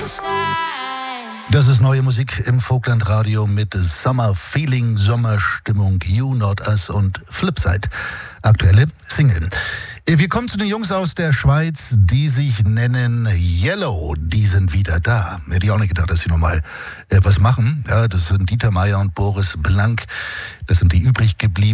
Das ist neue Musik im Vogtland-Radio mit Summer Feeling, Sommerstimmung, You Not Us und Flipside. Aktuelle Single. Wir kommen zu den Jungs aus der Schweiz, die sich nennen Yellow. Die sind wieder da. Hätte ich auch nicht gedacht, dass sie nochmal was machen. Ja, das sind Dieter Meier und Boris Blank. Das sind die übrig geblieben.